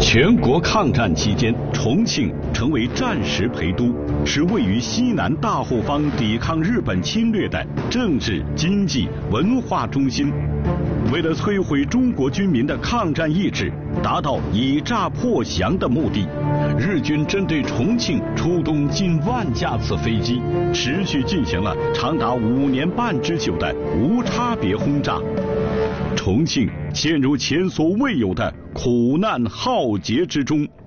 全国抗战期间，重庆成为战时陪都，是位于西南大后方抵抗日本侵略的政治、经济、文化中心。为了摧毁中国军民的抗战意志，达到以诈破降的目的，日军针对重庆出动近10000架次飞机，持续进行了长达5年半之久的无差别轰炸。重庆陷入前所未有的苦难浩劫之中。